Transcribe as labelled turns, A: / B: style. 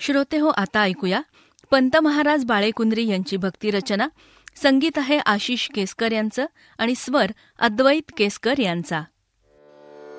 A: श्रोते हो, आता ऐकूया पंत महाराज बाळेकुंद्री यांची भक्तिरचना. संगीत आहे आशिष केसकर यांचं आणि स्वर अद्वैत केसकर यांचा.